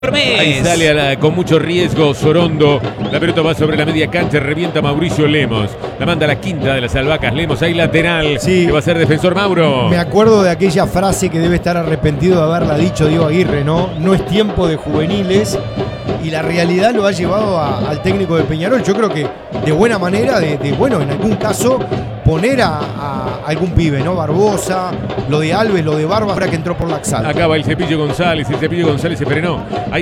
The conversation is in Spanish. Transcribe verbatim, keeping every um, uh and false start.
Ahí sale a la, con mucho riesgo Sorondo. La pelota va sobre la media cancha, revienta Mauricio Lemos. La manda a la quinta de las albahacas. Lemos ahí lateral. Sí. Que va a ser defensor Mauro. Me acuerdo de aquella frase que debe estar arrepentido de haberla dicho Diego Aguirre, ¿no? No es tiempo de juveniles. Y la realidad lo ha llevado a, al técnico de Peñarol. Yo creo que de buena manera, de, de bueno, en algún caso, poner a, a algún pibe, ¿no? Barbosa, lo de Alves, lo de Barba, ahora que entró por Laxal. Acaba el Cepillo González. El Cepillo González se frenó. Ahí